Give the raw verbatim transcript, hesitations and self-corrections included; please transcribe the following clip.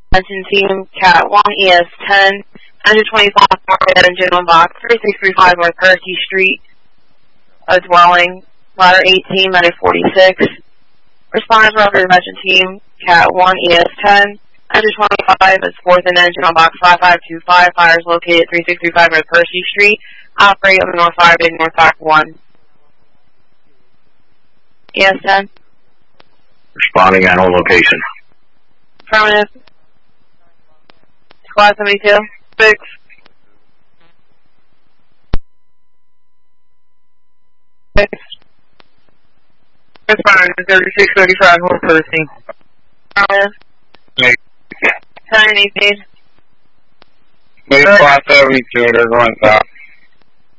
Attention team, Cat one, E S ten, one twenty-five, engine on box, thirty-six thirty-five North Percy Street, a dwelling, ladder eighteen, minute forty-six. Responders from the Attention team, Cat one, E S ten, one twenty-five, is fourth and engine on box five five two five, fires located at thirty-six thirty-five North Percy Street, operate on the North Fire Big North Dock one. E S ten. Responding on all location. Affirmative. Squad seventy-two. Six. Six. Responding to thirty-six thirty-five North Percy. Affirmative. Make. Ten eight, please. Make five seventy-two, they're going south.